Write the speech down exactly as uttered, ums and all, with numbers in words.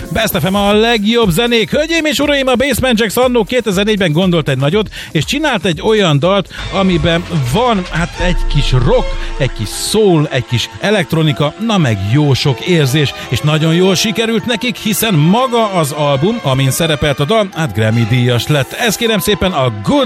Best ef em a legjobb zenék. Hölgyeim és uraim, a Basement Jaxx annó kétezer-négyben gondolt egy nagyot, és csinált egy olyan dalt, amiben van hát egy kis rock, egy kis soul, egy kis elektronika, na meg jó sok érzés, és nagyon jól sikerült nekik, hiszen maga az album, amin szerepelt a dal, hát Grammy díjas lett. Ez kérem szépen a Good